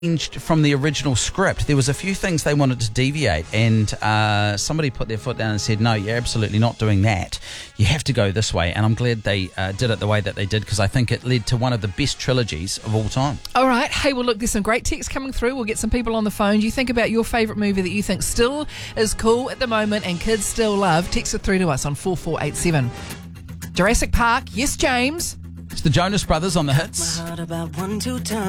changed from the original script. There was a few things they wanted to deviate, and somebody put their foot down and said, no, you're absolutely not doing that. You have to go this way. And I'm glad they did it the way that they did, because I think it led to one of the best trilogies of all time. All right. Hey, well, look, there's some great texts coming through. We'll get some people on the phone. You think about your favourite movie that you think still is cool at the moment and kids still love. Text it through to us on 4487. Jurassic Park. Yes, James. It's the Jonas Brothers on the hits. My heart about 1, 2 times.